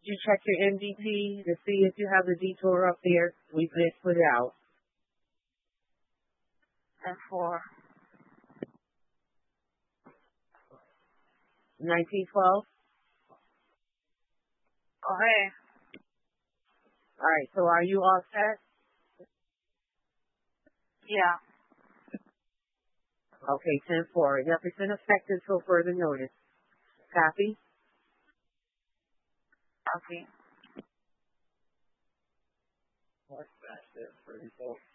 you check your MVP to see if you have the detour up there? We did put it out. 10-4. 1912? Okay. All right, so are you all set? Yeah. Okay, 10-4. Represent effective till further notice. Copy? Okay. That's it. Pretty cool.